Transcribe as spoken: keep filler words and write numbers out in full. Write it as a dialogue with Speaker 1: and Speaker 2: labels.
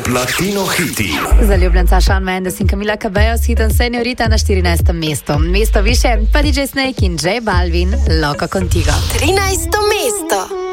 Speaker 1: Platino hiti.
Speaker 2: Zaljubljenca Shawn Mendes in Camila Cabello s hitom Señorita na štirinajstem mestu. Mesto više pa D J Snake in J Balvin, Loco Contigo.
Speaker 3: trinajsto mesto.